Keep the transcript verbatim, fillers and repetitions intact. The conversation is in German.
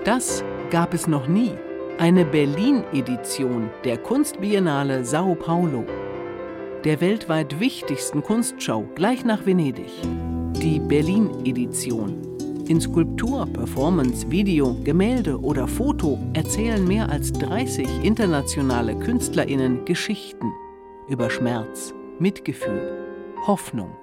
Das gab es noch nie. Eine Berlin-Edition der Kunstbiennale Sao Paulo, der weltweit wichtigsten Kunstschau gleich nach Venedig. Die Berlin-Edition. In Skulptur, Performance, Video, Gemälde oder Foto erzählen mehr als dreißig internationale KünstlerInnen Geschichten über Schmerz, Mitgefühl, Hoffnung